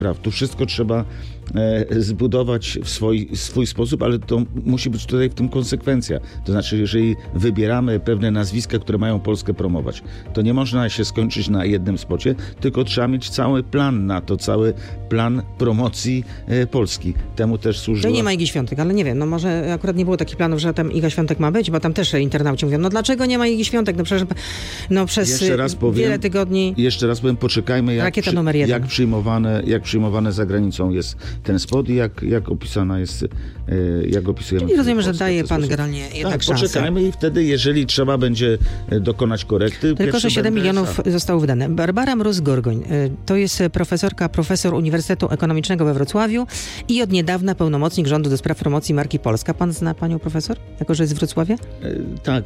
Tu wszystko trzeba zbudować w swój sposób, ale to musi być tutaj w tym konsekwencja. To znaczy, jeżeli wybieramy pewne nazwiska, które mają Polskę promować, to nie można się skończyć na jednym spocie, tylko trzeba mieć cały plan na to, cały plan promocji Polski. Temu też służyła... To nie ma Igi Świątek, ale nie wiem, no może akurat nie było takich planów, że tam Iga Świątek ma być, bo tam też internauci mówią, no dlaczego nie ma Igi Świątek? No przecież przez wiele tygodni... Jeszcze raz powiem, poczekajmy, rakieta numer 1. Jak przyjmowane za granicą jest ten spot i jak opisana jest, jak opisujemy. Czyli rozumiem, że daje pan generalnie jednak szansę. Poczekajmy i wtedy, jeżeli trzeba będzie dokonać korekty... Tylko, że 7 milionów zostało wydane. Barbara Mróz-Gorgoń to jest profesor Uniwersytetu Ekonomicznego we Wrocławiu i od niedawna pełnomocnik rządu do spraw promocji marki Polska. Pan zna panią profesor? Jako, że jest z Wrocławia? Tak,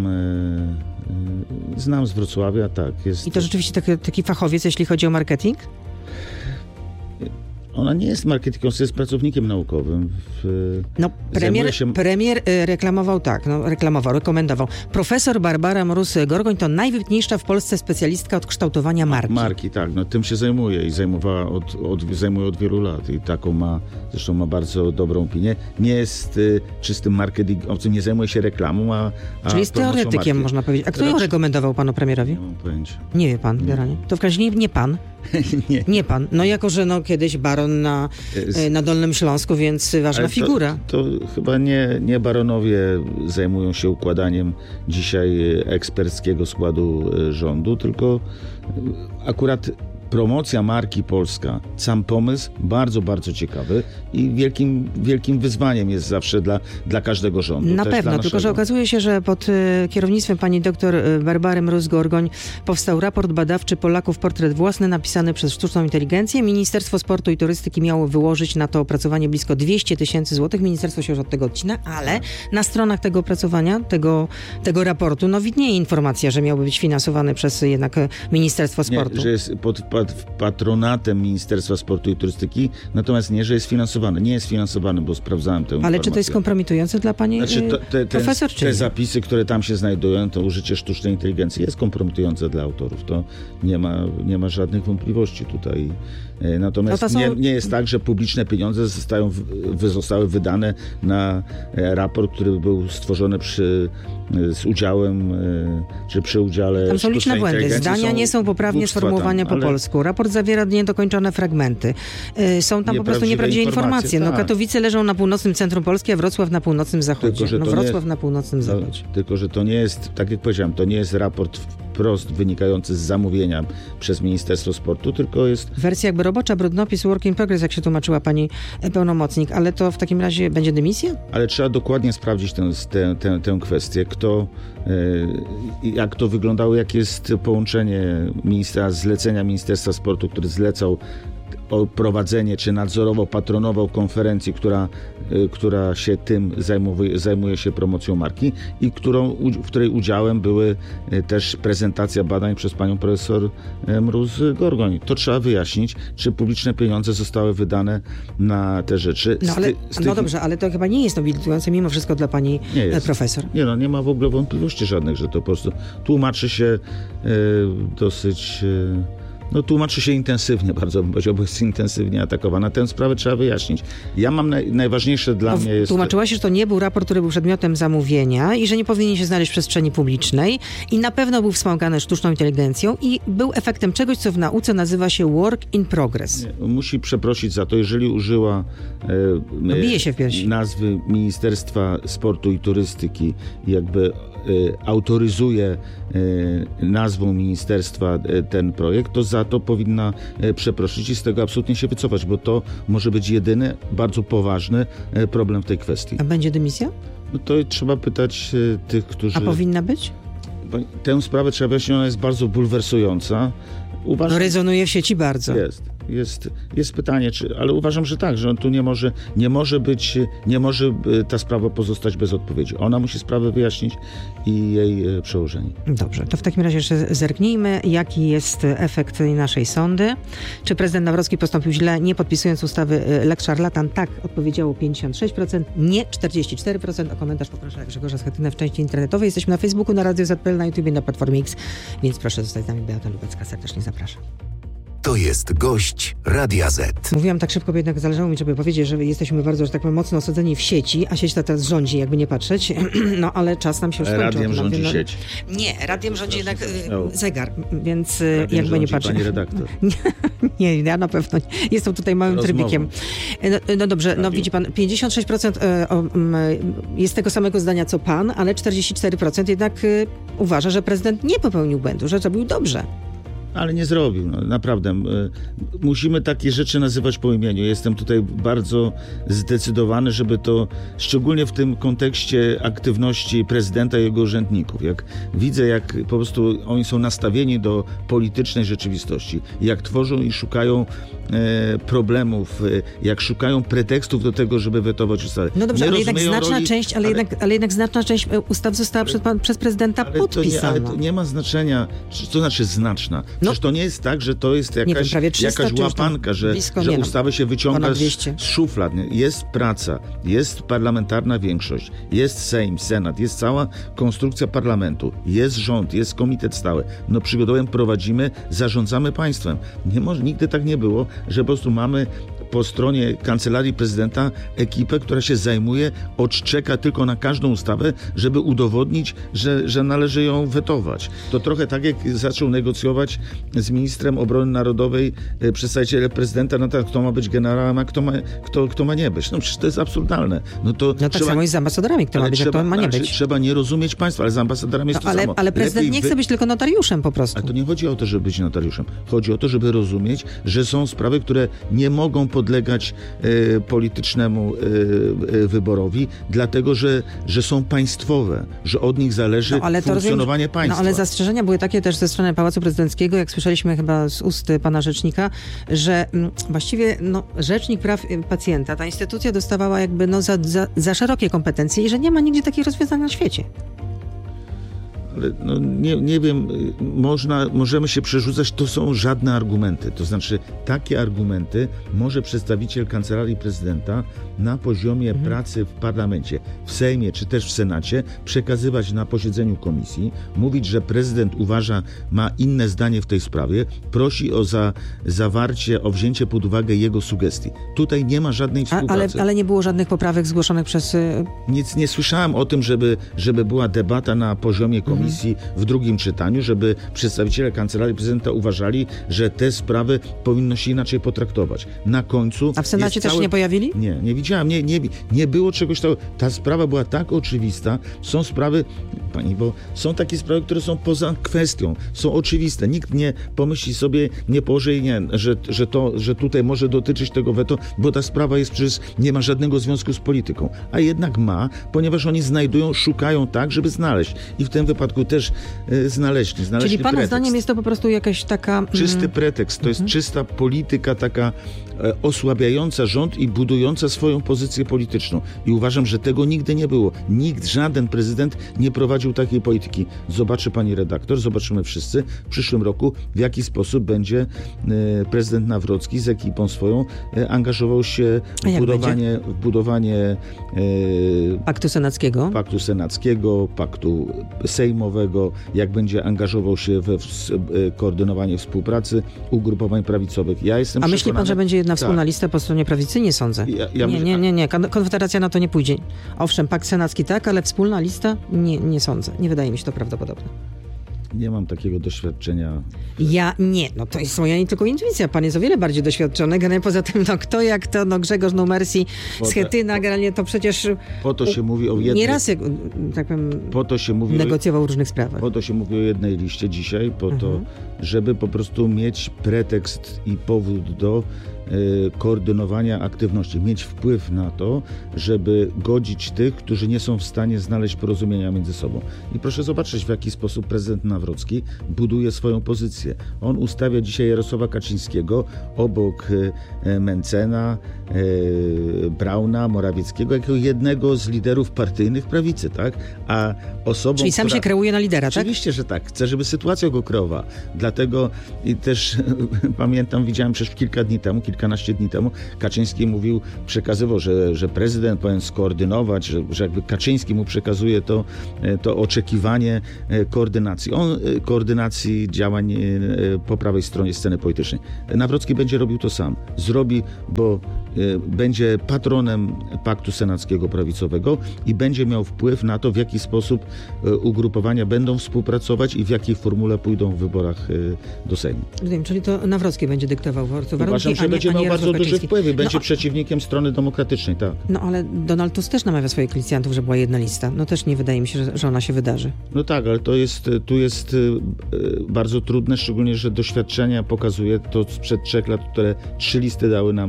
znam z Wrocławia, tak. Jest... I to rzeczywiście taki fachowiec, jeśli chodzi o marketing? Ona nie jest marketingowcem, jest pracownikiem naukowym. Premier rekomendował. Profesor Barbara Mróz-Gorgoń to najwybitniejsza w Polsce specjalistka od kształtowania marki. Marki, tak. No, tym się zajmuje i zajmowała zajmuje od wielu lat. I taką zresztą ma bardzo dobrą opinię. Nie jest czystym marketingowcem, nie zajmuje się reklamą, Czyli jest teoretykiem, można powiedzieć. A kto ją rekomendował panu premierowi? Nie mam pojęcia. Nie wie pan, generalnie. To w każdym razie nie pan. Nie pan. No jako, że kiedyś baron na Dolnym Śląsku, więc ważna figura. To chyba nie baronowie zajmują się układaniem dzisiaj eksperckiego składu rządu, tylko akurat promocja marki Polska, sam pomysł bardzo, bardzo ciekawy i wielkim wyzwaniem jest zawsze dla każdego rządu. Na pewno, tylko że okazuje się, że pod kierownictwem pani doktor Barbary Mróz-Gorgoń powstał raport badawczy Polaków Portret Własny, napisany przez sztuczną inteligencję. Ministerstwo Sportu i Turystyki miało wyłożyć na to opracowanie blisko 200 000 złotych. Ministerstwo się już od tego odcina, ale na stronach tego opracowania, tego raportu, widnieje informacja, że miałby być finansowany przez jednak Ministerstwo Sportu. Nie, że jest pod patronatem Ministerstwa Sportu i Turystyki, natomiast nie, że jest finansowany. Nie jest finansowany, bo sprawdzałem tę informację. Ale czy to jest kompromitujące dla pani profesor? Te zapisy, które tam się znajdują, to użycie sztucznej inteligencji jest kompromitujące dla autorów. To nie ma żadnych wątpliwości tutaj. Natomiast nie jest tak, że publiczne pieniądze zostały wydane na raport, który był stworzony z udziałem, czy przy udziale. Tam są liczne błędy. Zdania nie są poprawnie sformułowane po polsku. Raport zawiera niedokończone fragmenty. Są tam po prostu nieprawdziwe informacje. Tak. Katowice leżą na północnym centrum Polski, a Wrocław na północnym zachodzie. Wrocław na północnym zachodzie. Tylko, że to nie jest, tak jak powiedziałem, to nie jest raport wprost wynikający z zamówienia przez Ministerstwo Sportu, tylko jest... Wersja jakby robocza, brudnopis, work in progress, jak się tłumaczyła pani pełnomocnik, ale to w takim razie będzie dymisja? Ale trzeba dokładnie sprawdzić tę kwestię, jak to wyglądało, jakie jest połączenie zlecenia Ministerstwa Sportu, który zlecał prowadzenie, czy nadzorował, patronował konferencji, która się tym zajmuje się promocją marki i w której udziałem były też prezentacja badań przez panią profesor Mróz-Gorgoń. To trzeba wyjaśnić, czy publiczne pieniądze zostały wydane na te rzeczy. Dobrze, ale to chyba nie jest nobilitujące mimo wszystko dla pani profesor. Nie ma w ogóle wątpliwości żadnych, że to po prostu tłumaczy się dosyć... tłumaczy się intensywnie, bardzo bym powiedział, bo jest intensywnie atakowana. Tę sprawę trzeba wyjaśnić. Ja mam najważniejsze dla mnie jest... Tłumaczyła się, że to nie był raport, który był przedmiotem zamówienia i że nie powinien się znaleźć w przestrzeni publicznej i na pewno był wspomagany sztuczną inteligencją i był efektem czegoś, co w nauce nazywa się work in progress. Musi przeprosić za to, jeżeli użyła bije się w piersi. Nazwy Ministerstwa Sportu i Turystyki, jakby autoryzuje nazwą ministerstwa ten projekt, to za to powinna przeprosić i z tego absolutnie się wycofać, bo to może być jedyny, bardzo poważny problem w tej kwestii. A będzie dymisja? To trzeba pytać tych, którzy... A powinna być? Tę sprawę trzeba wyjaśnić, ona jest bardzo bulwersująca. Rezonuje w sieci bardzo. Jest pytanie, ale uważam, że tak, że on tu nie może ta sprawa pozostać bez odpowiedzi. Ona musi sprawę wyjaśnić i jej przełożenie. Dobrze, to w takim razie jeszcze zerknijmy, jaki jest efekt naszej sądy. Czy prezydent Nawrocki postąpił źle, nie podpisując ustawy Lex Szarlatan? Tak, odpowiedziało 56%, nie 44%. O komentarz poproszę Grzegorza Schetynę w części internetowej. Jesteśmy na Facebooku, na Radio ZPL, na YouTubie, na Platformie X, więc proszę zostać z nami. Beata Lubecka serdecznie zapraszam. To jest gość Radia Z. Mówiłam tak szybko, bo jednak zależało mi, żeby powiedzieć, że jesteśmy bardzo, że tak powiem, mocno osadzeni w sieci, a sieć ta teraz rządzi, jakby nie patrzeć. No ale czas nam się już skończył. Radiem rządzi sieć. Nie, radiem rządzi jednak zegar, więc Radiem jakby nie patrzeć. pani redaktor. Nie, ja na pewno nie. Jestem tutaj małym trybikiem. No dobrze, no widzi pan, 56% jest tego samego zdania co pan, ale 44% jednak uważa, że prezydent nie popełnił błędu, że zrobił dobrze. Ale nie zrobił, no, naprawdę. Musimy takie rzeczy nazywać po imieniu. Jestem tutaj bardzo zdecydowany, żeby to, szczególnie w tym kontekście aktywności prezydenta i jego urzędników. Jak widzę, jak po prostu oni są nastawieni do politycznej rzeczywistości, jak tworzą i szukają problemów, jak szukają pretekstów do tego, żeby wetować ustawy. No dobrze, ale jednak znaczna część, ale jednak znaczna część ustaw została przez prezydenta podpisana. Ale to nie ma znaczenia, co znaczy znaczna. Przecież to nie jest tak, że to jest jakaś łapanka, że ustawy się wyciąga z szuflad. Jest praca, jest parlamentarna większość, jest Sejm, Senat, jest cała konstrukcja parlamentu, jest rząd, jest komitet stały. No przygotowujemy, prowadzimy, zarządzamy państwem. Nigdy tak nie było, że po prostu mamy po stronie Kancelarii Prezydenta ekipę, która się zajmuje, odczeka tylko na każdą ustawę, żeby udowodnić, że należy ją wetować. To trochę tak, jak zaczął negocjować z ministrem obrony narodowej przedstawiciele prezydenta na temat, kto ma być generałem, a kto ma nie być. No przecież to jest absurdalne. No tak samo jest z ambasadorami, kto ma być, a kto ma nie być. Trzeba nie rozumieć państwa, ale z ambasadorami jest to samo. Ale prezydent nie chce być tylko notariuszem po prostu. Ale to nie chodzi o to, żeby być notariuszem. Chodzi o to, żeby rozumieć, że są sprawy, które nie mogą podlegać politycznemu wyborowi, dlatego, że są państwowe, że od nich zależy funkcjonowanie państwa. No ale zastrzeżenia były takie też ze strony Pałacu Prezydenckiego, jak słyszeliśmy chyba z ust pana rzecznika, że właściwie rzecznik praw pacjenta, ta instytucja dostawała jakby za szerokie kompetencje i że nie ma nigdzie takich rozwiązań na świecie. Ale nie wiem, możemy się przerzucać, to są żadne argumenty. To znaczy, takie argumenty może przedstawiciel Kancelarii Prezydenta na poziomie pracy w parlamencie, w Sejmie czy też w Senacie przekazywać na posiedzeniu komisji, mówić, że prezydent ma inne zdanie w tej sprawie, prosi o o wzięcie pod uwagę jego sugestii. Tutaj nie ma żadnej współpracy. Ale nie było żadnych poprawek zgłoszonych przez... Nic nie słyszałem o tym, żeby była debata na poziomie komisji w drugim czytaniu, żeby przedstawiciele Kancelarii Prezydenta uważali, że te sprawy powinno się inaczej potraktować. Na końcu... A w Senacie też nie pojawili? Nie widziałem. Nie było czegoś takiego. Ta sprawa była tak oczywista. Są sprawy, pani, bo są takie sprawy, które są poza kwestią. Są oczywiste. Nikt nie pomyśli sobie, nie położy, że tutaj może dotyczyć tego weto, bo ta sprawa jest przecież, nie ma żadnego związku z polityką. A jednak ma, ponieważ oni szukają tak, żeby znaleźć. I w tym wypadku też znaleźli Czyli pana pretekst. zdaniem jest to po prostu jakaś taka... Czysty pretekst. To jest czysta polityka taka osłabiająca rząd i budująca swoją pozycję polityczną. I uważam, że tego nigdy nie było. Żaden prezydent nie prowadził takiej polityki. Zobaczy pani redaktor, zobaczymy wszyscy w przyszłym roku, w jaki sposób będzie prezydent Nawrocki z ekipą swoją angażował się w budowanie Paktu Senackiego, paktu sejmowego, jak będzie angażował się we koordynowanie współpracy ugrupowań prawicowych. Ja jestem przekonany... myśli pan, że będzie jedna wspólna lista po stronie prawicy? Nie sądzę. Nie. Konfederacja na to nie pójdzie. Owszem, pakt senacki tak, ale wspólna lista? Nie sądzę. Nie wydaje mi się to prawdopodobne. Nie mam takiego doświadczenia. Ja nie. To jest moja nie tylko intuicja. Pan jest o wiele bardziej doświadczony. Generalnie poza tym, kto jak to, Grzegorz Numersi, Schetyna, generalnie to przecież... Po to się mówi o jednej... Nieraz, tak powiem, negocjował w różnych sprawach. Po to się mówi o jednej liście dzisiaj, po to, żeby po prostu mieć pretekst i powód do koordynowania aktywności, mieć wpływ na to, żeby godzić tych, którzy nie są w stanie znaleźć porozumienia między sobą. I proszę zobaczyć, w jaki sposób prezydent Nawrocki buduje swoją pozycję. On ustawia dzisiaj Jarosława Kaczyńskiego obok Mentzena, Brauna, Morawieckiego, jako jednego z liderów partyjnych prawicy, tak? A osobą, Czyli sam się kreuje na lidera, tak? Oczywiście, że tak. Chce, żeby sytuacja go kreowała. Dlatego i też pamiętam, widziałem przecież kilkanaście dni temu, Kaczyński przekazywał, że prezydent powinien skoordynować, że jakby Kaczyński mu przekazuje to oczekiwanie koordynacji. koordynacji działań po prawej stronie sceny politycznej. Nawrocki będzie robił to sam. Zrobi, bo będzie patronem Paktu Senackiego Prawicowego i będzie miał wpływ na to, w jaki sposób ugrupowania będą współpracować i w jakiej formule pójdą w wyborach do Sejmu. Rozumiem, czyli to Nawrocki będzie dyktował warunki, Uważam, że będzie miał bardzo duży wpływ i będzie no, przeciwnikiem strony demokratycznej, tak. No ale Donald Tusk też namawia swoich koalicjantów, że była jedna lista. No też nie wydaje mi się, że ona się wydarzy. No tak, ale tu jest bardzo trudne, szczególnie, że doświadczenia pokazuje to sprzed 3 lat, które 3 listy dały nam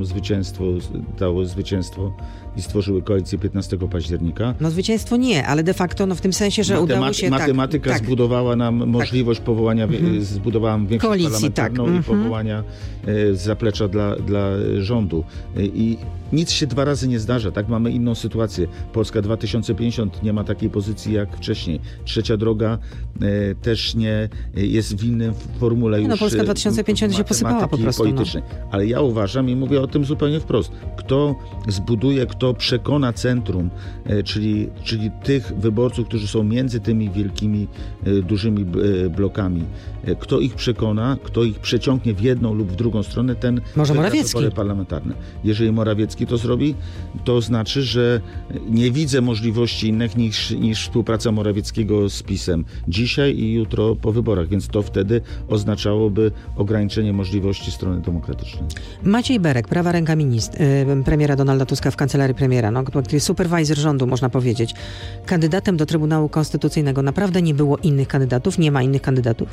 zwycięstwo i stworzyły koalicję 15 października. No zwycięstwo nie, ale de facto w tym sensie, że udało się... Matematyka zbudowała nam możliwość powołania, zbudowała większość koalicji, parlamentarną i powołania zaplecza dla rządu. I nic się 2 razy nie zdarza, tak? Mamy inną sytuację. Polska 2050 nie ma takiej pozycji jak wcześniej. Trzecia droga też nie jest w innym formule już. No Polska 2050 się posypała po prostu. Politycznej. Ale ja uważam i mówię o tym zupełnie wprost. Kto zbuduje, kto przekona centrum, czyli tych wyborców, którzy są między tymi wielkimi, dużymi blokami, kto ich przekona, kto ich przeciągnie w jedną lub w drugą stronę, ten może Morawiecki. Wybory parlamentarne. Jeżeli Morawiecki to zrobi, to znaczy, że nie widzę możliwości innych niż współpraca Morawieckiego z PiS-em dzisiaj i jutro po wyborach, więc to wtedy oznaczałoby ograniczenie możliwości strony demokratycznej. Maciej Berek, prawa ręka premiera Donalda Tuska w kancelarii premiera, supervisor rządu, można powiedzieć. Kandydatem do Trybunału Konstytucyjnego naprawdę nie było innych kandydatów, nie ma innych kandydatów?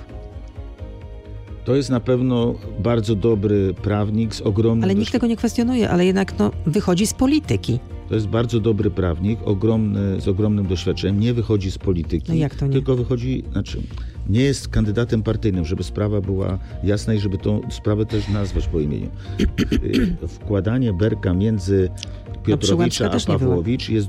To jest na pewno bardzo dobry prawnik z ogromnym... Ale nikt tego nie kwestionuje, ale jednak wychodzi z polityki. To jest bardzo dobry prawnik, z ogromnym doświadczeniem. Nie wychodzi z polityki, no jak to nie? Tylko wychodzi... nie jest kandydatem partyjnym, żeby sprawa była jasna i żeby tą sprawę też nazwać po imieniu. Wkładanie Berka między Piotrowicza a Pawłowicz jest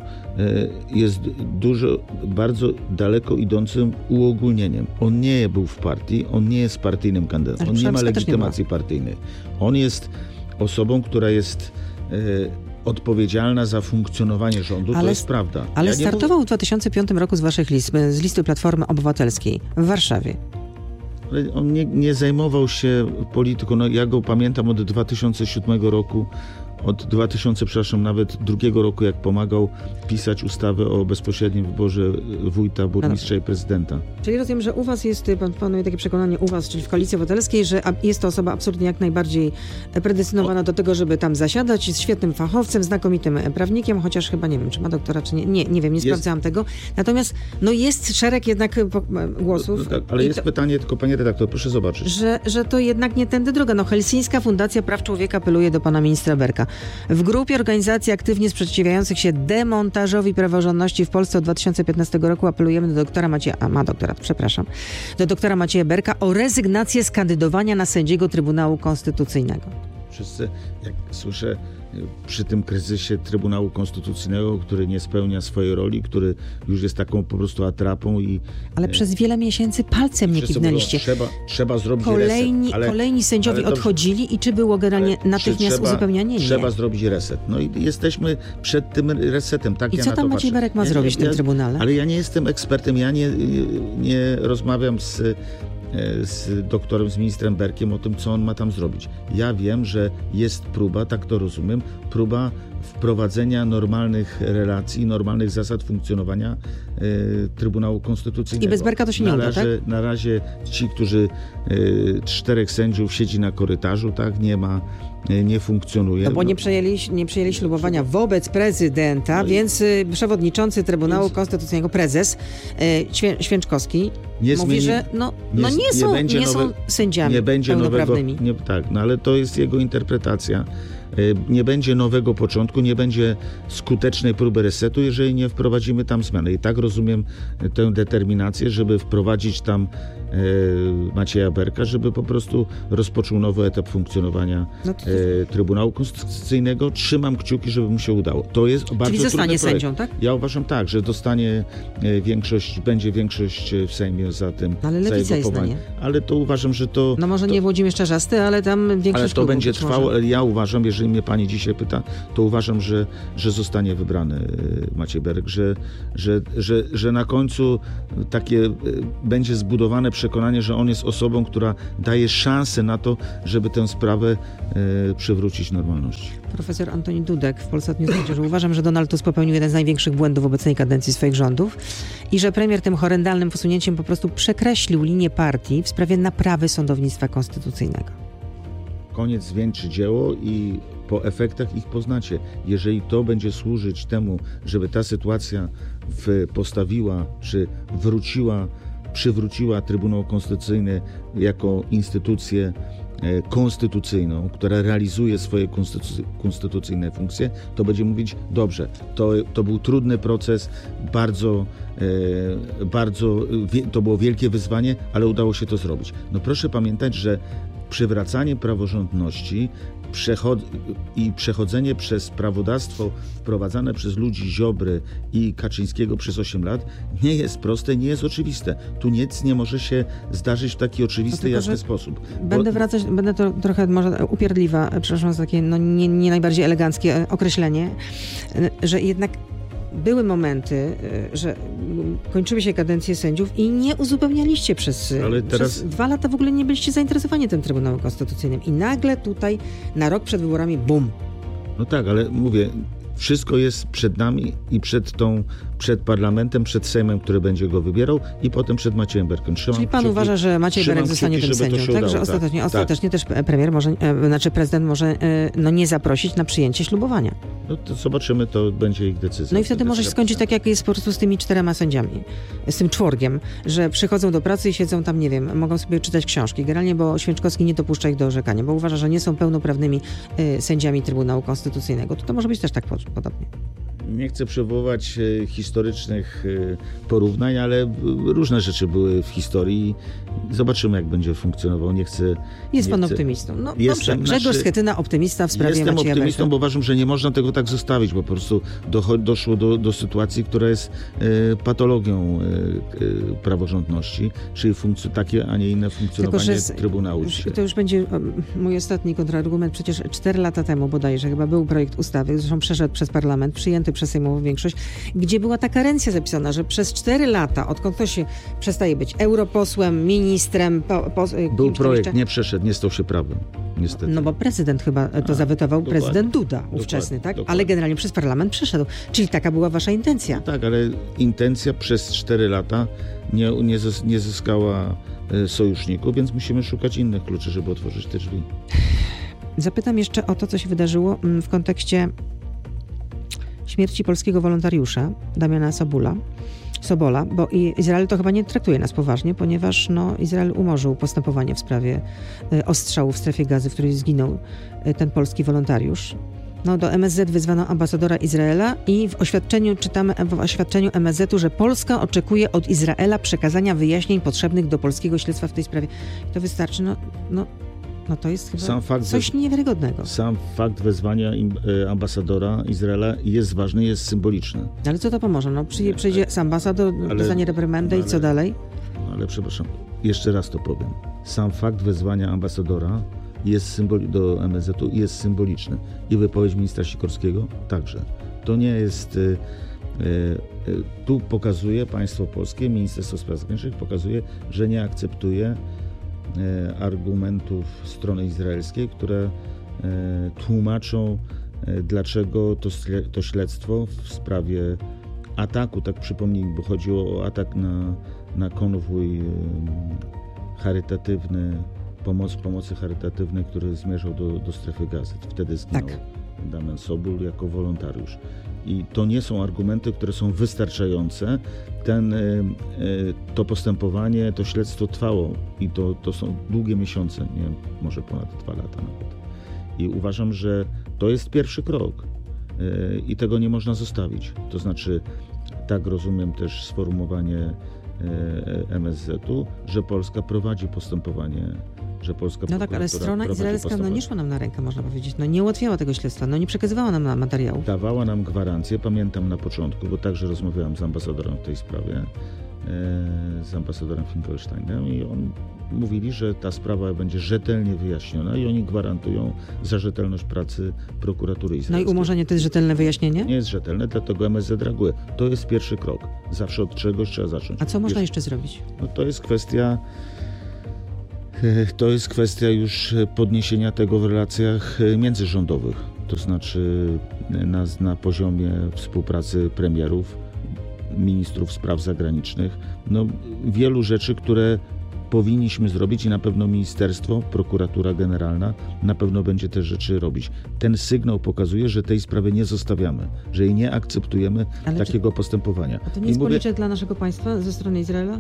dużo bardzo daleko idącym uogólnieniem. On nie był w partii, on nie jest partyjnym kandydatem, on nie ma legitymacji partyjnej. On jest osobą, która jest odpowiedzialna za funkcjonowanie rządu, to jest prawda. Ale startował w 2005 roku z waszych list, z listy Platformy Obywatelskiej w Warszawie. Ale on nie zajmował się polityką. No, ja go pamiętam od 2007 roku, nawet 2 roku, jak pomagał pisać ustawę o bezpośrednim wyborze wójta, burmistrza i prezydenta. Czyli rozumiem, że u was jest, panuje takie przekonanie u was, czyli w Koalicji Obywatelskiej, że jest to osoba absolutnie jak najbardziej predestynowana do tego, żeby tam zasiadać, jest świetnym fachowcem, znakomitym prawnikiem, chociaż chyba nie wiem, czy ma doktora, czy nie. Nie wiem, nie sprawdzałam tego. Natomiast jest szereg jednak głosów. No tak, ale jest pytanie, tylko panie redaktor, proszę zobaczyć. Że to jednak nie tędy droga. Helsińska Fundacja Praw Człowieka apeluje do pana ministra Berka. W grupie organizacji aktywnie sprzeciwiających się demontażowi praworządności w Polsce od 2015 roku apelujemy do doktora Macieja Berka o rezygnację z kandydowania na sędziego Trybunału Konstytucyjnego. Wszyscy, jak słyszę, przy tym kryzysie Trybunału Konstytucyjnego, który nie spełnia swojej roli, który już jest taką po prostu atrapą i... Ale przez wiele miesięcy palcem nie kiwnęliście. Trzeba zrobić reset. Kolejni sędziowie odchodzili i czy było generalnie natychmiast uzupełnienie? Nie. Trzeba zrobić reset. No i jesteśmy przed tym resetem. Tak, i co tam Maciej Berek ma zrobić w tym Trybunale? Ale ja nie jestem ekspertem, ja nie rozmawiam z doktorem, z ministrem Berkiem o tym, co on ma tam zrobić. Ja wiem, że jest próba, tak to rozumiem, próba wprowadzenia normalnych relacji, normalnych zasad funkcjonowania Trybunału Konstytucyjnego. I bez Berka to się nie uda, tak? Na razie ci, którzy 4 sędziów siedzi na korytarzu, tak, nie funkcjonuje. No bo nie przejęli ślubowania wobec prezydenta, więc przewodniczący Trybunału Konstytucyjnego, prezes Święczkowski mówi, że nie są sędziami pełnoprawnymi. Ale to jest jego interpretacja. Nie będzie nowego początku, nie będzie skutecznej próby resetu, jeżeli nie wprowadzimy tam zmiany. I tak rozumiem tę determinację, żeby wprowadzić tam Macieja Berka, żeby po prostu rozpoczął nowy etap funkcjonowania Trybunału Konstytucyjnego. Trzymam kciuki, żeby mu się udało. To jest bardzo Czyli zostanie trudny projekt. sędzią, tak? Ja uważam tak, że dostanie większość, będzie większość w Sejmie za tym. Ale Lewica jest na nie. Ale to uważam, że to... No może nie Włodzimierz Czarzasty, ale tam większość... Ale to będzie trwało, ale ja uważam, jeżeli mnie pani dzisiaj pyta, to uważam, że zostanie wybrany Maciej Berek, że na końcu takie będzie zbudowane przekonanie, że on jest osobą, która daje szansę na to, żeby tę sprawę przywrócić normalności. Profesor Antoni Dudek w Polsat News powiedział, że uważam, że Donald Tusk popełnił jeden z największych błędów w obecnej kadencji swoich rządów i że premier tym horrendalnym posunięciem po prostu przekreślił linię partii w sprawie naprawy sądownictwa konstytucyjnego. Koniec zwieńczy dzieło i po efektach ich poznacie. Jeżeli to będzie służyć temu, żeby ta sytuacja postawiła, czy przywróciła Trybunał Konstytucyjny jako instytucję konstytucyjną, która realizuje swoje konstytucyjne funkcje, to będzie mówić dobrze. To był trudny proces, to było wielkie wyzwanie, ale udało się to zrobić. No proszę pamiętać, że przywracanie praworządności i przechodzenie przez prawodawstwo wprowadzane przez ludzi Ziobry i Kaczyńskiego przez 8 lat nie jest proste, nie jest oczywiste. Tu nic nie może się zdarzyć w taki oczywisty, jasny sposób. Będę to trochę może upierdliwa, przepraszam za takie nie najbardziej eleganckie określenie, że jednak były momenty, że kończyły się kadencje sędziów i nie uzupełnialiście przez 2 lata w ogóle nie byliście zainteresowani tym Trybunałem Konstytucyjnym. I nagle tutaj na rok przed wyborami bum. No tak, ale mówię, wszystko jest przed nami i przed parlamentem, przed Sejmem, który będzie go wybierał i potem przed Maciejem Berkiem. Czyli pan uważa, że Maciej Berek zostanie tym sędzią, tak? Udało, że ostatecznie też premier może, prezydent może nie zaprosić na przyjęcie ślubowania. No to zobaczymy, to będzie ich decyzja. No i wtedy może się skończyć tak, jak jest po prostu z tymi 4 sędziami, z tym czworgiem, że przychodzą do pracy i siedzą tam, nie wiem, mogą sobie czytać książki. Generalnie, bo Święczkowski nie dopuszcza ich do orzekania, bo uważa, że nie są pełnoprawnymi sędziami Trybunału Konstytucyjnego. To może być też tak podobnie. Nie chcę przywoływać historycznych porównań, ale różne rzeczy były w historii. Zobaczymy, jak będzie funkcjonował. Jest pan optymistą. No dobrze, Grzegorz Schetyna, optymista w sprawie Macieja Berka. Jestem optymistą, bo uważam, że nie można tego tak zostawić, bo po prostu doszło do sytuacji, która jest patologią praworządności, czyli takie, a nie inne funkcjonowanie Trybunału. To już będzie mój ostatni kontrargument. Przecież 4 lata temu bodajże chyba był projekt ustawy, zresztą przeszedł przez parlament, przyjęty przez sejmową większość, gdzie była ta karencja zapisana, że przez 4 lata, odkąd ktoś się przestaje być europosłem, ministrem... Był projekt, nie przeszedł, nie stał się prawem, niestety. No bo prezydent chyba to zawetował, prezydent Duda ówczesny, tak? Dokładnie. Ale generalnie przez parlament przeszedł. Czyli taka była wasza intencja. No tak, ale intencja przez 4 lata nie zyskała sojuszników, więc musimy szukać innych kluczy, żeby otworzyć te drzwi. Zapytam jeszcze o to, co się wydarzyło w kontekście śmierci polskiego wolontariusza Damiana Sobola, bo Izrael to chyba nie traktuje nas poważnie, ponieważ Izrael umorzył postępowanie w sprawie ostrzału w strefie Gazy, w której zginął ten polski wolontariusz. Do MSZ wyzwano ambasadora Izraela i czytamy w oświadczeniu MSZ-u, że Polska oczekuje od Izraela przekazania wyjaśnień potrzebnych do polskiego śledztwa w tej sprawie. To wystarczy, to jest chyba coś niewiarygodnego. Sam fakt wezwania ambasadora Izraela jest ważny, jest symboliczny. Ale co to pomoże? Przyjdzie sam ambasador, dostanie reprymendę i co dalej? Ale przepraszam, jeszcze raz to powiem. Sam fakt wezwania ambasadora do MSZ-u jest symboliczny. I wypowiedź ministra Sikorskiego także. To nie jest... Tu pokazuje państwo polskie, Ministerstwo Spraw Zagranicznych pokazuje, że nie akceptuje argumentów strony izraelskiej, które tłumaczą, dlaczego to śledztwo w sprawie ataku, tak przypomnijmy, bo chodziło o atak na konwój charytatywny, pomocy charytatywnej, który zmierzał do strefy Gazy. Wtedy zginął Damian Sobul jako wolontariusz. I to nie są argumenty, które są wystarczające. To postępowanie, to śledztwo trwało i to są długie miesiące, nie wiem, może ponad 2 lata nawet. I uważam, że to jest pierwszy krok i tego nie można zostawić. To znaczy, tak rozumiem też sformułowanie MSZ-u, że Polska prowadzi postępowanie, że polska No tak, ale strona izraelska nie szła nam na rękę, można powiedzieć. Nie ułatwiała tego śledztwa, nie przekazywała nam materiałów. Dawała nam gwarancję, pamiętam na początku, bo także rozmawiałem z ambasadorem w tej sprawie, z ambasadorem Finkelsteinem i on mówili, że ta sprawa będzie rzetelnie wyjaśniona i oni gwarantują za rzetelność pracy prokuratury izraelskiej. No i umorzenie to jest rzetelne wyjaśnienie? Nie jest rzetelne, dlatego MSZ reaguje. To jest pierwszy krok. Zawsze od czegoś trzeba zacząć. A co można jeszcze zrobić? No to jest kwestia już podniesienia tego w relacjach międzyrządowych. To znaczy na poziomie współpracy premierów, ministrów spraw zagranicznych. No, wielu rzeczy, które powinniśmy zrobić i na pewno ministerstwo, prokuratura generalna na pewno będzie te rzeczy robić. Ten sygnał pokazuje, że tej sprawy nie zostawiamy, że jej nie akceptujemy takiego postępowania. A to nie jest policzek dla naszego państwa ze strony Izraela?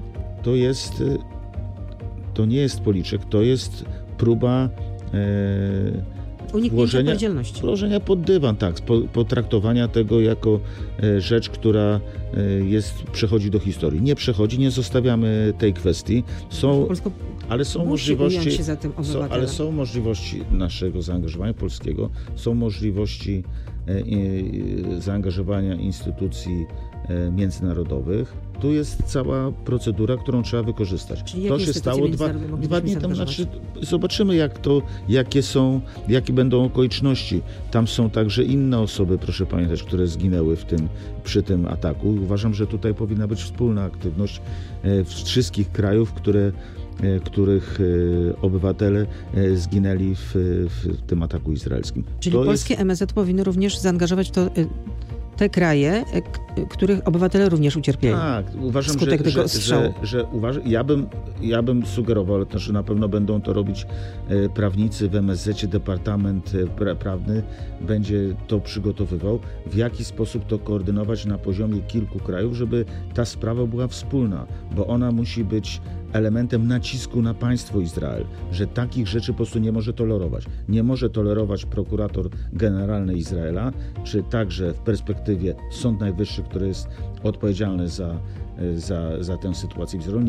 To nie jest policzek, to jest próba uniknięcia odpowiedzialności. Włożenia pod dywan, tak, potraktowania tego jako rzecz, która przechodzi do historii. Nie przechodzi, nie zostawiamy tej kwestii. Ale są możliwości, się za tym ale są możliwości naszego zaangażowania polskiego, są możliwości zaangażowania instytucji międzynarodowych. Tu jest cała procedura, którą trzeba wykorzystać. Czyli to się stało 2 dni temu. Zobaczymy, jakie będą okoliczności. Tam są także inne osoby, proszę pamiętać, które zginęły przy tym ataku. Uważam, że tutaj powinna być wspólna aktywność wszystkich krajów, których obywatele zginęli w tym ataku izraelskim. Czyli polskie MSZ powinno również zaangażować w to te kraje, których obywatele również ucierpieli. Tak, uważam, wskutek tego ostrzału. Ja bym sugerował, że na pewno będą to robić prawnicy w MSZ, Departament Prawny będzie to przygotowywał, w jaki sposób to koordynować na poziomie kilku krajów, żeby ta sprawa była wspólna, bo ona musi być elementem nacisku na państwo Izrael, że takich rzeczy po prostu nie może tolerować. Nie może tolerować prokurator generalny Izraela, czy także w perspektywie Sąd Najwyższy, który jest odpowiedzialny za tę sytuację w Izraelu,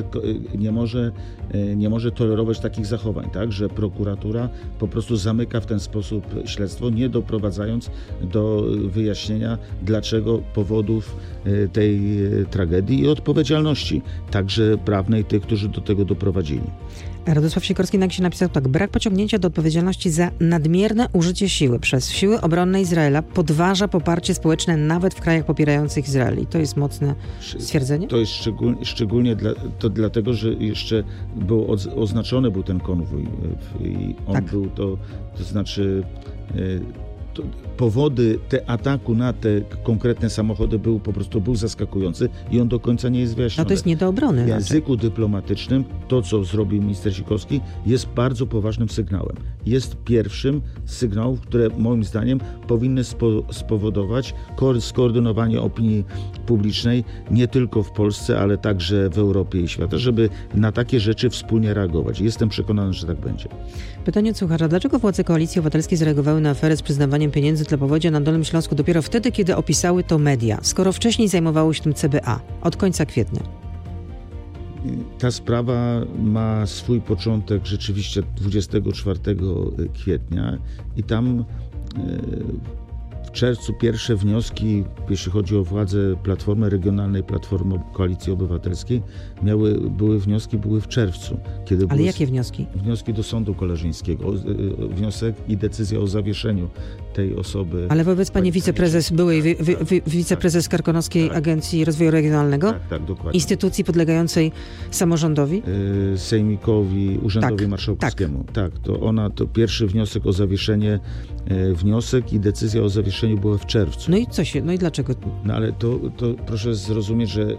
nie może tolerować takich zachowań, tak, że prokuratura po prostu zamyka w ten sposób śledztwo, nie doprowadzając do wyjaśnienia, dlaczego powodów tej tragedii i odpowiedzialności, także prawnej tych, którzy do tego doprowadzili. Radosław Sikorski na X napisał tak: brak pociągnięcia do odpowiedzialności za nadmierne użycie siły przez siły obronne Izraela podważa poparcie społeczne nawet w krajach popierających Izrael. I to jest mocne stwierdzenie? To jest szczególnie dlatego, że jeszcze oznaczony był ten konwój i on był to znaczy powody ataku na te konkretne samochody był zaskakujący i on do końca nie jest wyjaśniony. No to jest nie do obrony. W języku dyplomatycznym to, co zrobił minister Sikorski, jest bardzo poważnym sygnałem. Jest pierwszym z sygnałów, które moim zdaniem powinny spowodować skoordynowanie opinii publicznej nie tylko w Polsce, ale także w Europie i świecie, żeby na takie rzeczy wspólnie reagować. Jestem przekonany, że tak będzie. Pytanie od słuchacza. Dlaczego władze Koalicji Obywatelskiej zareagowały na aferę z przyznawaniem pieniędzy dla powodzia na Dolnym Śląsku dopiero wtedy, kiedy opisały to media, skoro wcześniej zajmowało się tym CBA od końca kwietnia? Ta sprawa ma swój początek rzeczywiście 24 kwietnia i tam w czerwcu pierwsze wnioski, jeśli chodzi o władzę Platformy Regionalnej, Platformy Koalicji Obywatelskiej, były w czerwcu. Ale jakie wnioski? Wnioski do Sądu Koleżyńskiego. Wniosek i decyzja o zawieszeniu tej osoby. Ale wobec pani wiceprezes, byłej wiceprezes Karkonoskiej Agencji Rozwoju Regionalnego? Tak, dokładnie. Instytucji podlegającej samorządowi? Sejmikowi, Urzędowi Marszałkowskiemu. Tak, to pierwszy wniosek o zawieszenie, wniosek i decyzja o zawieszeniu była w czerwcu. No i dlaczego? No ale to proszę zrozumieć, że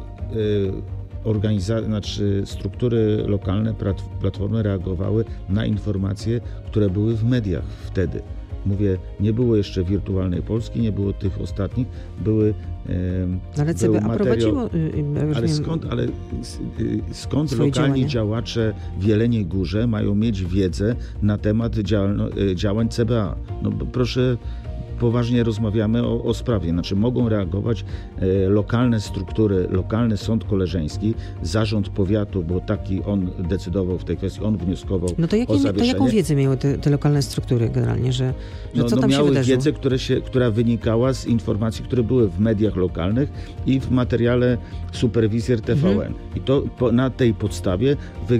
struktury lokalne Platformy reagowały na informacje, które były w mediach wtedy. Mówię, nie było jeszcze wirtualnej Polski, nie było tych ostatnich, ale CBA prowadziło... Ale skąd lokalni działacze w Jeleniej Górze mają mieć wiedzę na temat działań CBA? No proszę poważnie rozmawiamy o sprawie. Znaczy mogą reagować lokalne struktury, lokalny sąd koleżeński, zarząd powiatu, bo taki on decydował w tej kwestii, on wnioskował no to o zawieszenie. To jaką wiedzę miały te lokalne struktury generalnie, że co tam się wydarzyło? Miały wiedzę, która wynikała z informacji, które były w mediach lokalnych i w materiale Superwizjer TVN. I to na tej podstawie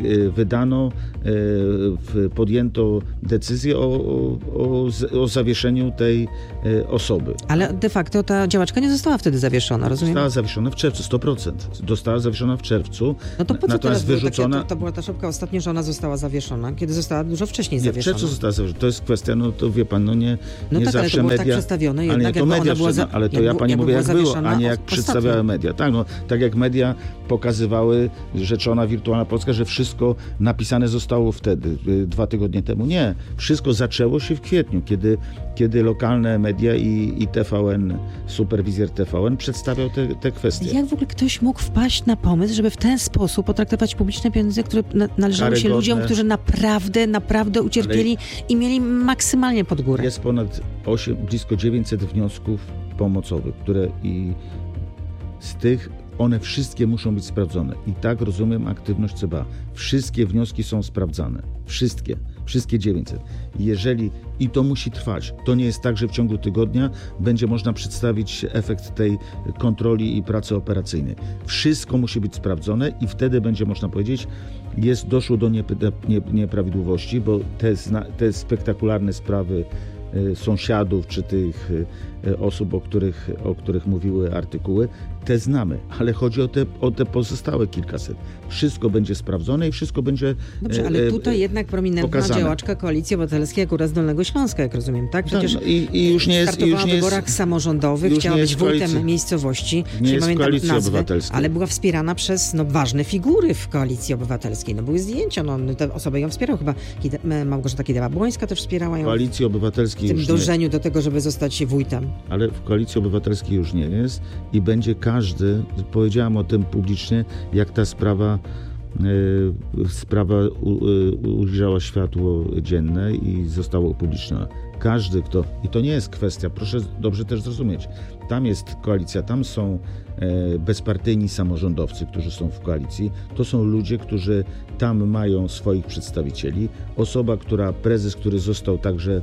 podjęto decyzję o zawieszeniu tej osoby. Ale de facto ta działaczka nie została wtedy zawieszona, rozumiem? Została zawieszona w czerwcu, 100%. Została zawieszona w czerwcu. No to po co teraz wyrzucona... to była ta szopka ostatnio, że ona została zawieszona, kiedy została dużo wcześniej zawieszona? W czerwcu została zawieszona. To jest kwestia, to wie pan, nie tak, zawsze ale to było media... tak przedstawione, jednak to media ale to ja pani mówię, jak było, a nie jak przedstawiały media. Tak jak media pokazywały, Rzeczona Wirtualna Polska, że wszystko napisane zostało wtedy, 2 tygodnie temu. Nie. Wszystko zaczęło się w kwietniu, kiedy lokalne media i TVN, Superwizjer TVN przedstawiał te kwestie. Jak w ogóle ktoś mógł wpaść na pomysł, żeby w ten sposób potraktować publiczne pieniądze, które należały się ludziom, którzy naprawdę ucierpieli i mieli maksymalnie pod górę? Jest ponad blisko 900 wniosków pomocowych, które i z tych one wszystkie muszą być sprawdzone. I tak rozumiem aktywność CBA. Wszystkie wnioski są sprawdzane. Wszystkie 900. I to musi trwać. To nie jest tak, że w ciągu tygodnia będzie można przedstawić efekt tej kontroli i pracy operacyjnej. Wszystko musi być sprawdzone i wtedy będzie można powiedzieć, doszło do nieprawidłowości, bo te spektakularne sprawy sąsiadów, czy tych osób, o których mówiły artykuły, te znamy, ale chodzi o te pozostałe kilkaset. Wszystko będzie sprawdzone i wszystko będzie Dobrze, ale tutaj jednak prominentna pokazane. Działaczka Koalicji Obywatelskiej akurat z Dolnego Śląska, jak rozumiem, tak? Przecież i już nie jest, startowała w wyborach samorządowych, chciała być wójtem miejscowości, nie jest w Koalicji Obywatelskiej. ale była wspierana przez ważne figury w Koalicji Obywatelskiej. Były zdjęcia, te osoby ją wspierały, chyba Małgorzata Kidawa-Błońska też wspierała ją. W Koalicji Obywatelskiej w tym dążeniu do tego, żeby zostać wójtem. Ale w Koalicji Obywatelskiej już nie jest i będzie każdy, powiedziałem o tym publicznie, jak ta sprawa ujrzała światło dzienne i została upubliczniona. Każdy, i to nie jest kwestia, proszę dobrze też zrozumieć, tam jest koalicja, tam są bezpartyjni samorządowcy, którzy są w koalicji, to są ludzie, którzy tam mają swoich przedstawicieli. Prezes, który został także,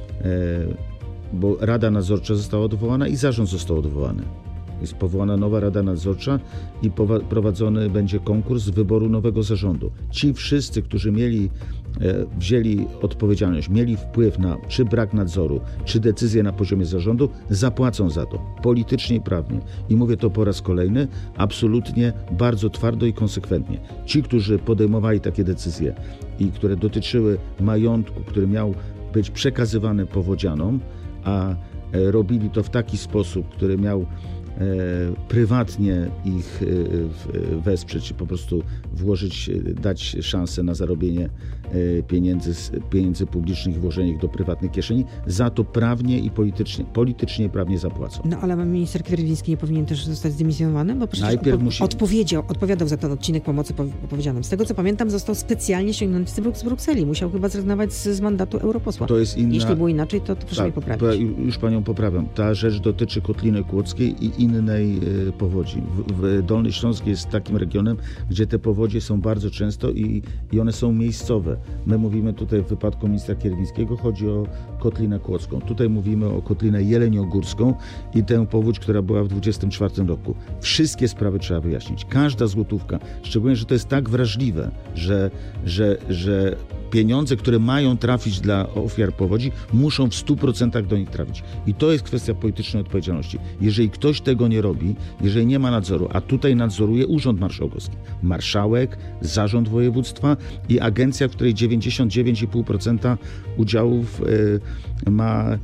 bo Rada Nadzorcza została odwołana i zarząd został odwołany. Jest powołana nowa Rada Nadzorcza i prowadzony będzie konkurs wyboru nowego zarządu. Ci wszyscy, którzy wzięli odpowiedzialność, mieli wpływ na czy brak nadzoru, czy decyzje na poziomie zarządu, zapłacą za to politycznie i prawnie. I mówię to po raz kolejny, absolutnie bardzo twardo i konsekwentnie. Ci, którzy podejmowali takie decyzje i które dotyczyły majątku, który miał być przekazywany powodzianom, a robili to w taki sposób, który miał prywatnie ich wesprzeć, po prostu dać szansę na zarobienie pieniędzy publicznych i włożenie ich do prywatnych kieszeni, za to prawnie i politycznie i prawnie zapłacą. No ale minister Kierwiński nie powinien też zostać zdymisjonowany? Bo przecież odpowiadał za ten odcinek pomocy powiedzianym. Z tego co pamiętam, został specjalnie ściągnięty z Brukseli. Musiał chyba zrezygnować z mandatu europosła. To jest inna... Jeśli było inaczej, to proszę mnie poprawić. Już panią poprawiam. Ta rzecz dotyczy Kotliny Kłodzkiej i innej powodzi. Dolny Śląsk jest takim regionem, gdzie te powodzie są bardzo często i one są miejscowe. My mówimy tutaj w wypadku ministra Kierwińskiego, chodzi o Kotlinę Kłodzką. Tutaj mówimy o Kotlinę Jeleniogórską i tę powódź, która była w 24 roku. Wszystkie sprawy trzeba wyjaśnić. Każda złotówka, szczególnie, że to jest tak wrażliwe, że pieniądze, które mają trafić dla ofiar powodzi, muszą w 100% do nich trafić. I to jest kwestia politycznej odpowiedzialności. Jeżeli ktoś tego nie robi, jeżeli nie ma nadzoru, a tutaj nadzoruje Urząd Marszałkowski, marszałek, zarząd województwa i agencja, w której 99,5% udziałów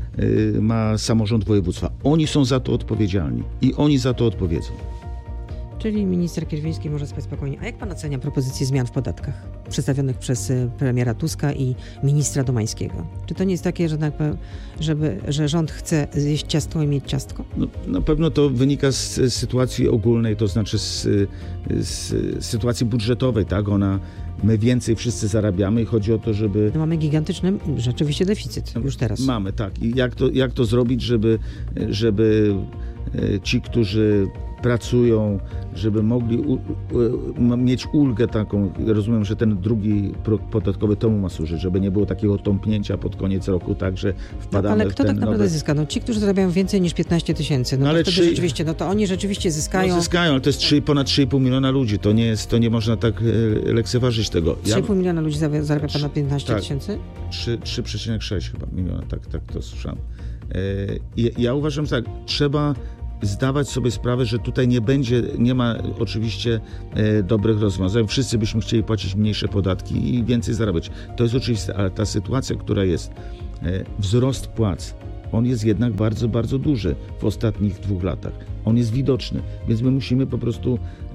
ma samorząd województwa. Oni są za to odpowiedzialni i oni za to odpowiedzą. Czyli minister Kierwiński może spać spokojnie. A jak pan ocenia propozycje zmian w podatkach przedstawionych przez premiera Tuska i ministra Domańskiego? Czy to nie jest takie, że rząd chce zjeść ciastko i mieć ciastko? No, na pewno to wynika z sytuacji ogólnej, to znaczy z sytuacji budżetowej, tak? My więcej wszyscy zarabiamy i chodzi o to, żeby... No mamy gigantyczny rzeczywiście deficyt już teraz. Mamy, tak. I jak to zrobić, żeby ci, którzy pracują, żeby mogli mieć ulgę taką, rozumiem, że ten drugi próg podatkowy temu ma służyć, żeby nie było takiego tąpnięcia pod koniec roku, tak, że wpadamy ale kto tak naprawdę zyska? No ci, którzy zarabiają więcej niż 15 000, no ale to wtedy rzeczywiście, no to oni rzeczywiście zyskają. No zyskają, ale to jest ponad 3,5 miliona ludzi, to nie można tak lekceważyć tego. 3,5 miliona ludzi zarabia ponad 15 000? 3,6 chyba miliona, tak to słyszałem. Ja uważam, że tak, trzeba zdawać sobie sprawę, że tutaj nie ma oczywiście dobrych rozwiązań. Wszyscy byśmy chcieli płacić mniejsze podatki i więcej zarabiać. To jest oczywiste, ale ta sytuacja, która jest, wzrost płac, on jest jednak bardzo, bardzo duży w ostatnich 2 latach. On jest widoczny, więc my musimy po prostu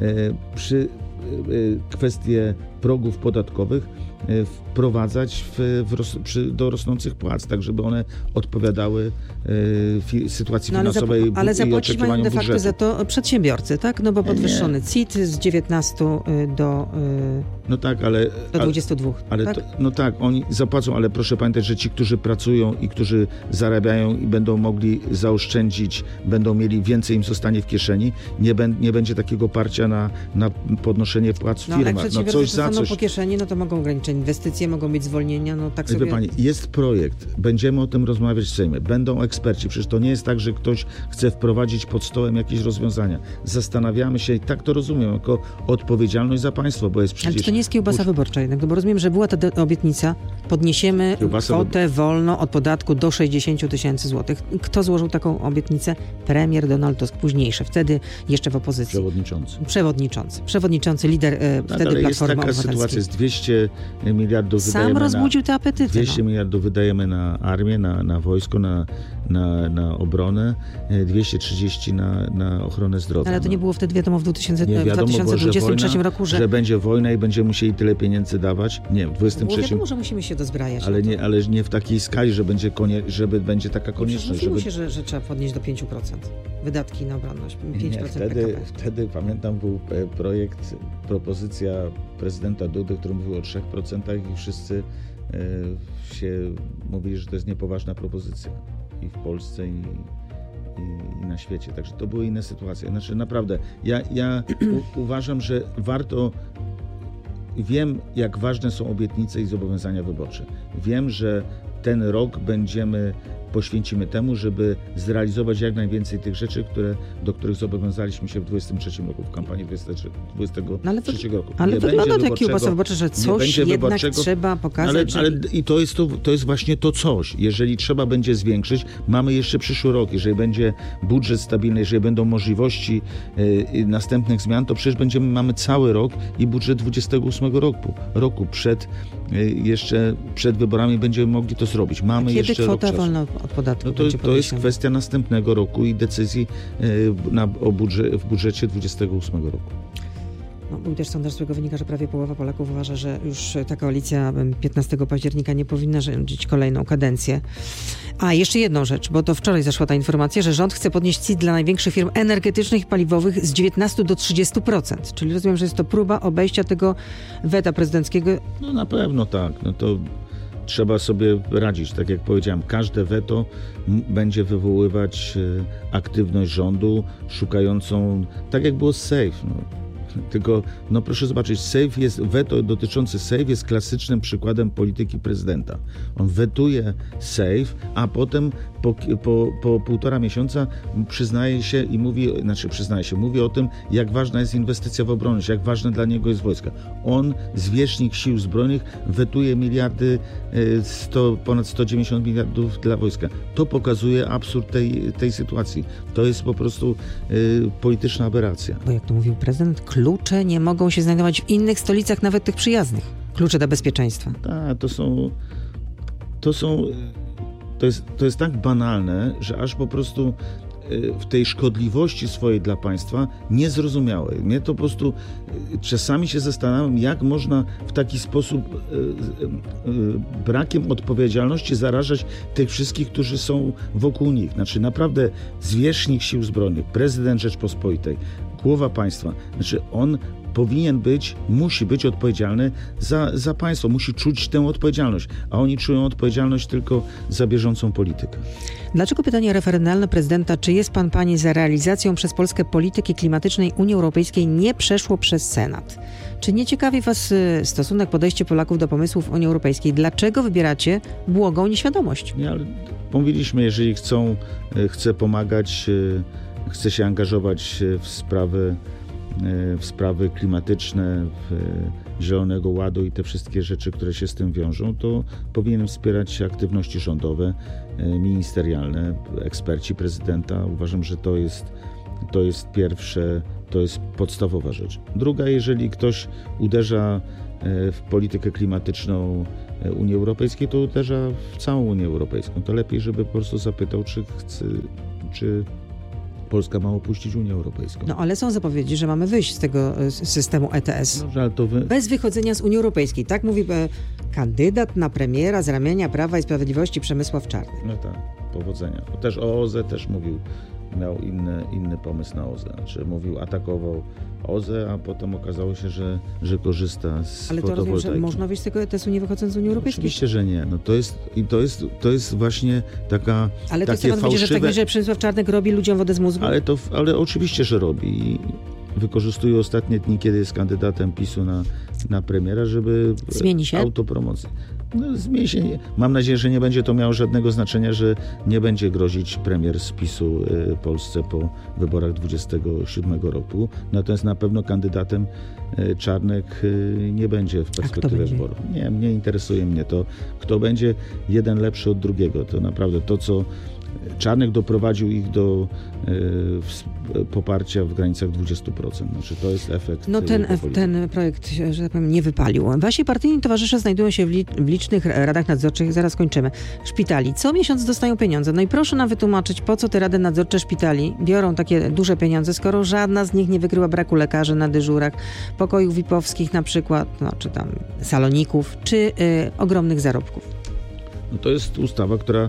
kwestie progów podatkowych wprowadzać do rosnących płac, tak żeby one odpowiadały sytuacji finansowej ale i zapłacić oczekiwaniom mają de facto budżetu. za to przedsiębiorcy, tak? No bo podwyższony CIT z 19 do 22. Ale tak? Tak, oni zapłacą, ale proszę pamiętać, że ci, którzy pracują i którzy zarabiają i będą mogli zaoszczędzić, będą mieli więcej, im zostanie w kieszeni, nie będzie takiego parcia na podnoszenie płac w firmach. Ale przedsiębiorcy zostaną po kieszeni, no to mogą ograniczyć inwestycje, mogą mieć zwolnienia, no tak sobie... Wie pani, jest projekt, będziemy o tym rozmawiać w Sejmie, będą eksperci, przecież to nie jest tak, że ktoś chce wprowadzić pod stołem jakieś rozwiązania. Zastanawiamy się i tak to rozumiem, jako odpowiedzialność za państwo, bo jest przecież... Ale czy to nie jest kiełbasa wyborcza jednak, no bo rozumiem, że była ta obietnica, podniesiemy kwotę wolną od podatku do 60 000 złotych. Kto złożył taką obietnicę? Premier Donald Tusk, późniejszy, wtedy jeszcze w opozycji. Przewodniczący, lider wtedy Platformy Obywatelskiej. Jest taka sytuacja, jest 200 miliardów Sam rozbudził te apetyty. 200 miliardów wydajemy na armię, na wojsko, na obronę, 230 na ochronę zdrowia. Ale to nie było wtedy wiadomo w 2023 roku, że będzie wojna i będziemy musieli tyle pieniędzy dawać. Nie, w 2023... Wiadomo, że musimy się dozbrajać. Ale nie w takiej skali, żeby będzie taka konieczność. Mówiło się, że trzeba podnieść do 5% wydatki na obronność. 5% Wtedy pamiętam, był projekt, propozycja prezydenta Dudy, który mówił o 3% i wszyscy się mówili, że to jest niepoważna propozycja i w Polsce i na świecie. Także to były inne sytuacje. Znaczy naprawdę, ja uważam, że warto... Wiem, jak ważne są obietnice i zobowiązania wyborcze. Wiem, że ten rok poświęcimy temu, żeby zrealizować jak najwięcej tych rzeczy, do których zobowiązaliśmy się w 2023 roku, w kampanii 2023 roku. Ale wygląda to jak kiełbasa wyborcza, że coś jednak trzeba pokazać. I to jest właśnie to coś. Jeżeli trzeba będzie zwiększyć, mamy jeszcze przyszły rok. Jeżeli będzie budżet stabilny, jeżeli będą możliwości następnych zmian, to przecież mamy cały rok i budżet 28 roku. Jeszcze przed wyborami będziemy mogli to zrobić. Mamy kiedy jeszcze kwota rok wolna od podatku to jest kwestia następnego roku i decyzji w budżecie 28 roku. No, był też sondaż, z którego wynika, że prawie połowa Polaków uważa, że już ta koalicja 15 października nie powinna rządzić kolejną kadencję. A jeszcze jedną rzecz, bo to wczoraj zaszła ta informacja, że rząd chce podnieść CIT dla największych firm energetycznych i paliwowych z 19 do 30%. Czyli rozumiem, że jest to próba obejścia tego weta prezydenckiego. No na pewno tak. No to trzeba sobie radzić. Tak jak powiedziałem, każde weto będzie wywoływać aktywność rządu szukającą, tak jak było z SAFE. Tylko, proszę zobaczyć, weto dotyczący SAFE jest klasycznym przykładem polityki prezydenta. On wetuje SAFE, a potem po 1,5 miesiąca mówi o tym, jak ważna jest inwestycja w obronność, jak ważne dla niego jest wojska. On, zwierzchnik sił zbrojnych, wetuje ponad 190 miliardów dla wojska. To pokazuje absurd tej sytuacji. To jest po prostu polityczna aberracja. Bo jak to mówił prezydent, klucze nie mogą się znajdować w innych stolicach, nawet tych przyjaznych. Klucze do bezpieczeństwa. Tak, to jest tak banalne, że aż po prostu w tej szkodliwości swojej dla państwa niezrozumiałe. Mnie to po prostu czasami się zastanawiam, jak można w taki sposób brakiem odpowiedzialności zarażać tych wszystkich, którzy są wokół nich. Znaczy naprawdę zwierzchnik Sił Zbrojnych, prezydent Rzeczpospolitej, głowa państwa, znaczy on musi być odpowiedzialny za państwo, musi czuć tę odpowiedzialność, a oni czują odpowiedzialność tylko za bieżącą politykę. Dlaczego pytanie referendalne prezydenta, czy jest pan, pani za realizacją przez Polskę polityki klimatycznej Unii Europejskiej, nie przeszło przez Senat? Czy nie ciekawi was stosunek, podejście Polaków do pomysłów Unii Europejskiej? Dlaczego wybieracie błogą nieświadomość? Nie, ale mówiliśmy, jeżeli chce pomagać, chce się angażować w sprawy klimatyczne, Zielonego Ładu i te wszystkie rzeczy, które się z tym wiążą, to powinien wspierać aktywności rządowe, ministerialne, eksperci prezydenta. Uważam, że to jest pierwsze, to jest podstawowa rzecz. Druga, jeżeli ktoś uderza w politykę klimatyczną Unii Europejskiej, to uderza w całą Unię Europejską. To lepiej, żeby po prostu zapytał, czy Polska ma opuścić Unię Europejską. No ale są zapowiedzi, że mamy wyjść z tego systemu ETS. Dobrze, ale to bez wychodzenia z Unii Europejskiej. Tak mówi kandydat na premiera z ramienia Prawa i Sprawiedliwości Przemysław Czarnek. No tak, powodzenia. Też o OZE też mówił, miał inny pomysł na OZE. Znaczy atakował OZE, a potem okazało się, że korzysta z ale fotowoltaiki. Ale to rozumiem, że można wyjść z tego ETS-u nie wychodząc z Unii Europejskiej? Oczywiście, że nie. No to jest właśnie taka ale to takie pan fałszywe... że w takim, że Przemysław Czarnek robi ludziom wodę z mózgu? Ale oczywiście, że robi. I wykorzystuje ostatnie dni, kiedy jest kandydatem PiS-u na premiera, żeby... Zmieni się? Autopromocję. No, zmieni się. Mam nadzieję, że nie będzie to miało żadnego znaczenia, że nie będzie grozić premier z PiS-u Polsce po wyborach 27 roku. Natomiast na pewno kandydatem Czarnek nie będzie w perspektywie wyborów. Nie interesuje mnie to, kto będzie jeden lepszy od drugiego. To naprawdę to, co Czarnek doprowadził ich do poparcia w granicach 20%. Znaczy to jest efekt. No ten projekt, że tak powiem, nie wypalił. Wasi partyjni towarzysze znajdują się w licznych radach nadzorczych, zaraz kończymy, szpitali. Co miesiąc dostają pieniądze. No i proszę nam wytłumaczyć, po co te rady nadzorcze szpitali biorą takie duże pieniądze, skoro żadna z nich nie wykryła braku lekarzy na dyżurach, pokojów VIP-owskich na przykład, no, czy tam saloników, czy ogromnych zarobków. No to jest ustawa, która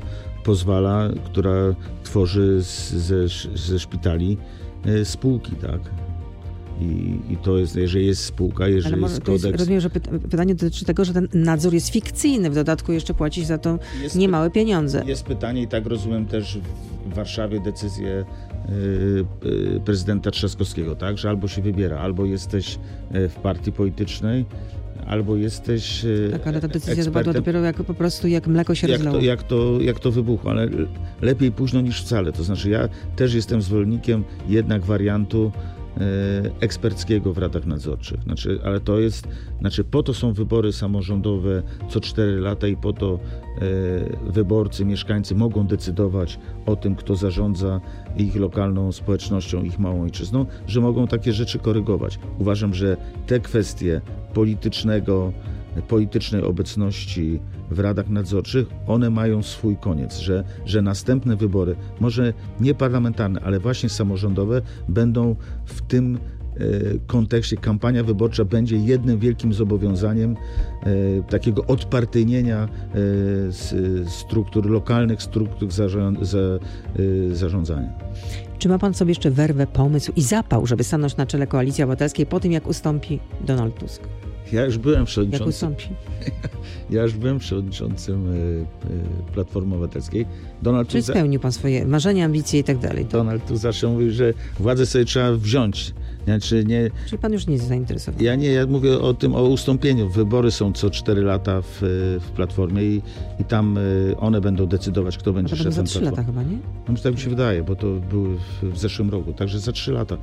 tworzy ze szpitali spółki, tak? I to jest, jeżeli jest spółka, jeżeli jest kodeks... Rozumiem, że pytanie dotyczy tego, że ten nadzór jest fikcyjny, w dodatku jeszcze płacić za to niemałe pieniądze. Jest pytanie i tak rozumiem też w Warszawie decyzję prezydenta Trzaskowskiego, tak? Że albo się wybiera, albo jesteś w partii politycznej, albo jesteś tak, ale ta decyzja zapadła dopiero jak mleko się rozlało. Jak to wybuchło, ale lepiej późno niż wcale. To znaczy ja też jestem zwolennikiem jednak wariantu eksperckiego w radach nadzorczych. Ale to jest, po to są wybory samorządowe co 4 lata i po to wyborcy, mieszkańcy mogą decydować o tym, kto zarządza ich lokalną społecznością, ich małą ojczyzną, że mogą takie rzeczy korygować. Uważam, że te kwestie politycznej obecności w radach nadzorczych, one mają swój koniec, że następne wybory, może nie parlamentarne, ale właśnie samorządowe, będą w tym kontekście, kampania wyborcza będzie jednym wielkim zobowiązaniem takiego odpartyjnienia struktur lokalnych, struktur zarządzania. Czy ma pan sobie jeszcze werwę, pomysł i zapał, żeby stanąć na czele Koalicji Obywatelskiej po tym, jak ustąpi Donald Tusk? Ja już byłem przewodniczącym. Jak ustąpi? Ja już byłem przewodniczącym Platformy Obywatelskiej. Czyli spełnił pan swoje marzenia, ambicje i tak dalej. Donald Tusk zawsze mówił, że władzę sobie trzeba wziąć. Czyli pan już nie jest zainteresowany? Ja mówię o ustąpieniu. Wybory są co 4 lata w Platformie i tam one będą decydować, kto będzie szefem Platformy. Za 3 lata chyba, nie? No, tak mi się wydaje, bo to były w zeszłym roku. Także za 3 lata.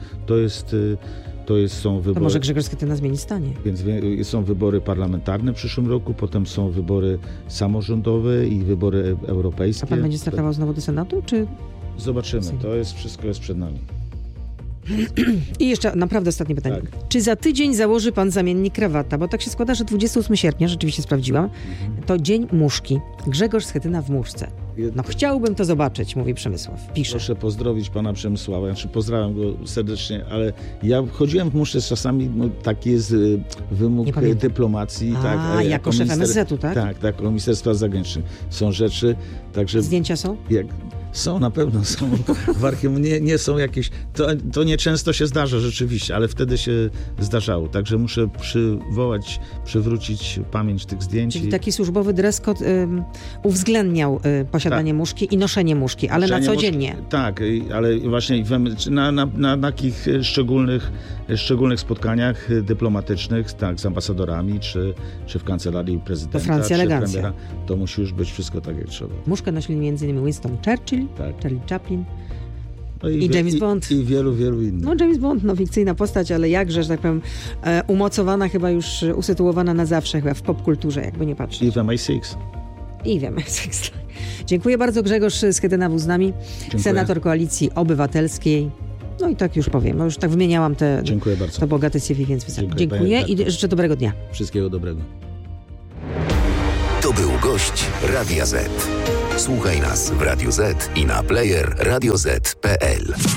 Są wybory. To może Grzegorz Schetyna zmieni zdanie. Więc są wybory parlamentarne w przyszłym roku, potem są wybory samorządowe i wybory europejskie. A pan będzie startował znowu do Senatu, czy? Zobaczymy. Wszystko jest przed nami. I jeszcze naprawdę ostatnie pytanie. Tak. Czy za tydzień założy pan zamiennik krawata? Bo tak się składa, że 28 sierpnia, rzeczywiście sprawdziłam, to dzień muszki. Grzegorz Schetyna w muszce. No chciałbym to zobaczyć, mówi Przemysław. Pisze. Proszę pozdrowić pana Przemysława, pozdrawiam go serdecznie, ale ja chodziłem w muszce czasami, taki jest wymóg dyplomacji. Jako szef MSZ-u, tak? Tak, jako Ministerstwa Zagranicznych. Są rzeczy, także... Zdjęcia są? Są, na pewno są w archiwum, nie są jakieś, to nieczęsto się zdarza rzeczywiście, ale wtedy się zdarzało, także muszę przywrócić pamięć tych zdjęć. Czyli taki służbowy dress code uwzględniał posiadanie muszki i noszenie muszki, ale na codziennie. Tak, ale właśnie na takich szczególnych spotkaniach dyplomatycznych, tak, z ambasadorami, czy w kancelarii prezydenta, to Francja elegancja. Premiera, to musi już być wszystko tak, jak trzeba. Muszkę nosili m.in. Winston Churchill, tak. Charlie Chaplin i James Bond. I wielu innych. No James Bond, fikcyjna postać, ale jakże, że tak powiem, umocowana, chyba już usytuowana na zawsze chyba w popkulturze, jakby nie patrzeć. I w MI6. I w MI6. Dziękuję bardzo. Grzegorz Schetyna był z nami, senator Koalicji Obywatelskiej. No i tak już powiem, już tak wymieniałam Dziękuję bardzo. To bogate CV, więc dziękuję i życzę dobrego dnia. Wszystkiego dobrego. To był gość Radia Z. Słuchaj nas w Radio Z i na player radioz.pl.